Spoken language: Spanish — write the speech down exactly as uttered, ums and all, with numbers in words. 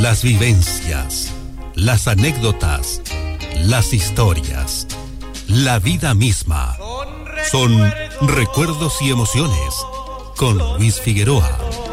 Las vivencias, las anécdotas, las historias, la vida misma. Son recuerdos y emociones con Luis Figueroa.